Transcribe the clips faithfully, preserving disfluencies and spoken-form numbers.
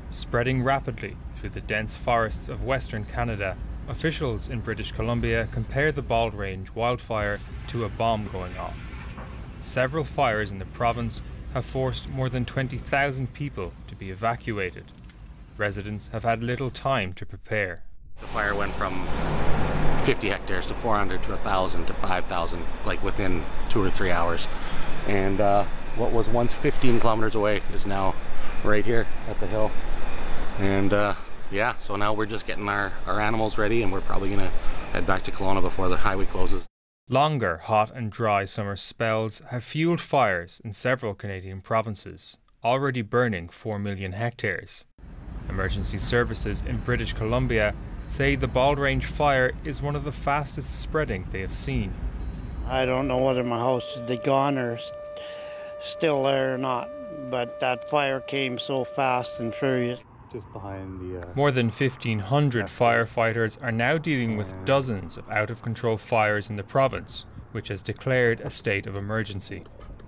Spreading rapidly through the dense forests of Western Canada, officials in British Columbia compare the Bald Range wildfire to a bomb going off. Several fires in the province have forced more than twenty thousand people to be evacuated. Residents have had little time to prepare. The fire went from fifty hectares to four hundred to one thousand to five thousand, like within two or three hours. And uh, what was once fifteen kilometers away is now right here at the hill. And uh, yeah, so now we're just getting our, our animals ready, and we're probably going to head back to Kelowna before the highway closes. Longer hot and dry summer spells have fueled fires in several Canadian provinces, already burning four million hectares. Emergency services in British Columbia say the Bald Range fire is one of the fastest spreading they have seen. I don't know whether my house is gone or st- still there or not, but that fire came so fast and furious. Just behind the... Uh, More than fifteen hundred firefighters are now dealing with dozens of out-of-control fires in the province, which has declared a state of emergency.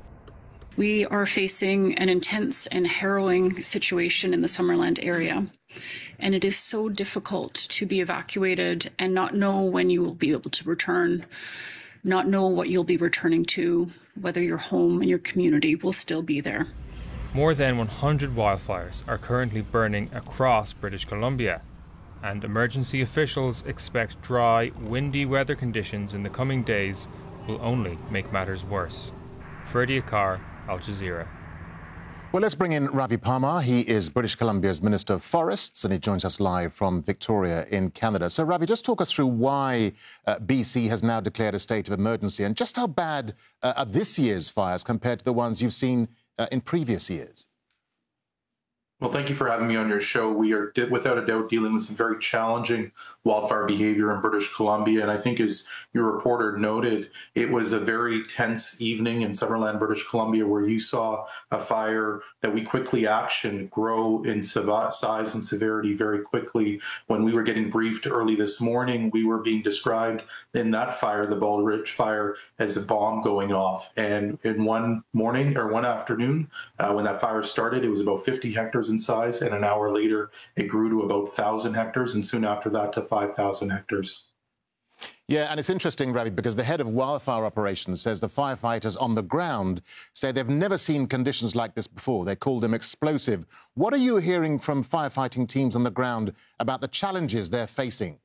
We are facing an intense and harrowing situation in the Summerland area, and it is so difficult to be evacuated and not know when you will be able to return, not know what you'll be returning to, whether your home and your community will still be there. More than one hundred wildfires are currently burning across British Columbia, and emergency officials expect dry, windy weather conditions in the coming days will only make matters worse. Ferdy Akar, Al Jazeera. Well, let's bring in Ravi Parmar. He is British Columbia's Minister of Forests, and he joins us live from Victoria in Canada. So, Ravi, just talk us through why uh, B C has now declared a state of emergency, and just how bad uh, are this year's fires compared to the ones you've seen uh, in previous years? Well, thank you for having me on your show. We are, without a doubt, dealing with some very challenging wildfire behavior in British Columbia. And I think, as your reporter noted, it was a very tense evening in Summerland, British Columbia, where you saw a fire that we quickly actioned grow in size and severity very quickly. When we were getting briefed early this morning, we were being described in that fire, the Bald Range fire, as a bomb going off. And in one morning or one afternoon, uh, when that fire started, it was about fifty hectares in size, and an hour later it grew to about one thousand hectares, and soon after that to five thousand hectares. Yeah, and it's interesting, Ravi, because the head of wildfire operations says the firefighters on the ground say they've never seen conditions like this before. They call them explosive. What are you hearing from firefighting teams on the ground about the challenges they're facing?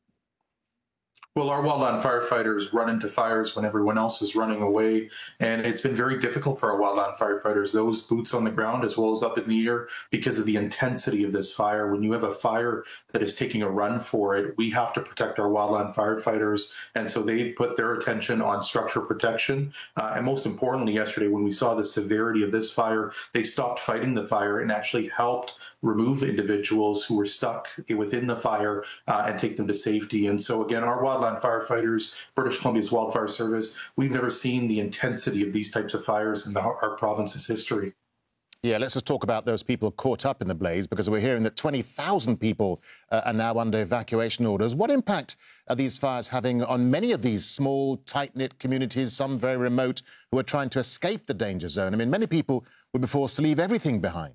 Well, our wildland firefighters run into fires when everyone else is running away, and it's been very difficult for our wildland firefighters, those boots on the ground as well as up in the air, because of the intensity of this fire. When you have a fire that is taking a run for it, we have to protect our wildland firefighters, and so they put their attention on structure protection. Uh, and most importantly, yesterday, when we saw the severity of this fire, they stopped fighting the fire and actually helped remove individuals who were stuck within the fire uh, and take them to safety. And so again, our wildland firefighters, British Columbia's Wildfire Service, we've never seen the intensity of these types of fires in the, our province's history. Yeah, let's just talk about those people caught up in the blaze, because we're hearing that twenty thousand people uh, are now under evacuation orders. What impact are these fires having on many of these small, tight-knit communities, some very remote, who are trying to escape the danger zone? I mean, many people would be forced to leave everything behind.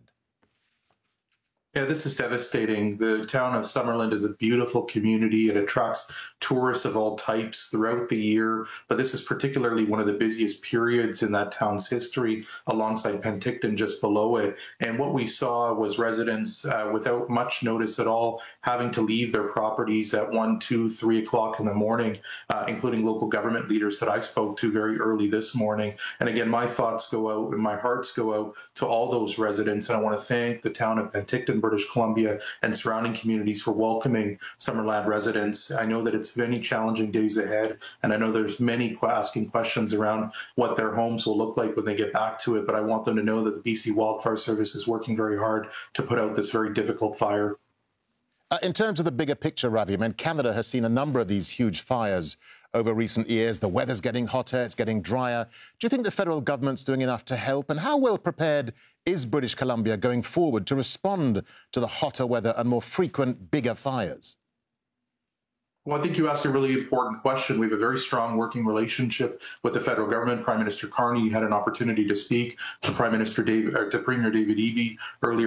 Yeah, this is devastating. The town of Summerland is a beautiful community. It attracts tourists of all types throughout the year, but this is particularly one of the busiest periods in that town's history, alongside Penticton just below it. And what we saw was residents, uh, without much notice at all, having to leave their properties at one, two, three o'clock in the morning, uh, including local government leaders that I spoke to very early this morning. And again, my thoughts go out and my hearts go out to all those residents. And I want to thank the town of Penticton, British Columbia, and surrounding communities for welcoming Summerland residents. I know that it's many challenging days ahead, and I know there's many asking questions around what their homes will look like when they get back to it, but I want them to know that the B C Wildfire Service is working very hard to put out this very difficult fire. Uh, in terms of the bigger picture, Ravi, I mean, Canada has seen a number of these huge fires over recent years. The weather's getting hotter, it's getting drier. Do you think the federal government's doing enough to help? And how well prepared is British Columbia going forward to respond to the hotter weather and more frequent, bigger fires? Well, I think you asked a really important question. We have a very strong working relationship with the federal government. Prime Minister Carney had an opportunity to speak to Prime Minister David, uh, to Premier David Eby earlier